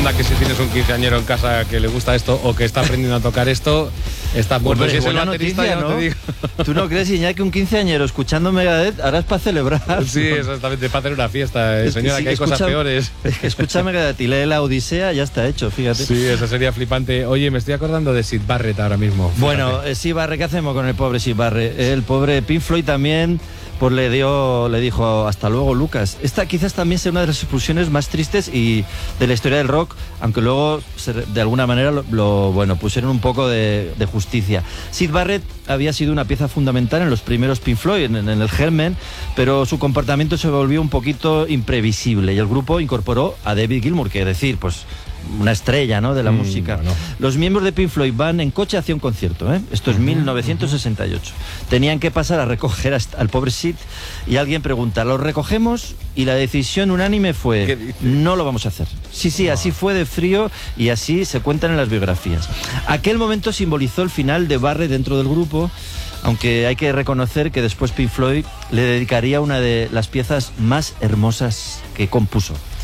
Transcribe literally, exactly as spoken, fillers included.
Anda que si tienes un quinceañero en casa que le gusta esto o que está aprendiendo a tocar esto, está bueno. Hombre, Si es el buena baterista, noticia, ya no ¿no? te digo. ¿Tú no crees, Iñaki, que un quinceañero escuchando Megadeth ahora es para celebrar? Sí, exactamente, para hacer una fiesta, eh, Es que señora, sí, que hay escucha- cosas peores. Es que escucha Megadeth y lee la Odisea, ya está hecho, fíjate. Sí, eso sería flipante. Oye, me estoy acordando de Sid Barrett ahora mismo. Fíjate. Bueno, eh, Sid Barrett, ¿qué hacemos con el pobre Sid Barrett? El pobre Pink Floyd también, pues le dio, le dijo hasta luego, Lucas. Esta quizás también sea una de las expulsiones más tristes y de la historia del rock, aunque luego se- de alguna manera lo, lo, bueno, pusieron un poco de, de justicia. Sid Barrett había sido una pieza fundamental en los primeros Pink Floyd, en, en el germen, pero su comportamiento se volvió un poquito imprevisible y el grupo incorporó a David Gilmour, que decir, pues una estrella, ¿no?, de la Mm, música. bueno. Los miembros de Pink Floyd van en coche hacia un concierto, ¿eh? Esto es mil novecientos sesenta y ocho. Tenían que pasar a recoger a- al pobre Sid y alguien pregunta, ¿lo recogemos? Y la decisión unánime ¿Qué fue, dices? no lo vamos a hacer. Sí, sí, así fue de frío y así se cuentan en las biografías. Aquel momento simbolizó el final de Barrett dentro del grupo, aunque hay que reconocer que después Pink Floyd le dedicaría una de las piezas más hermosas que compuso.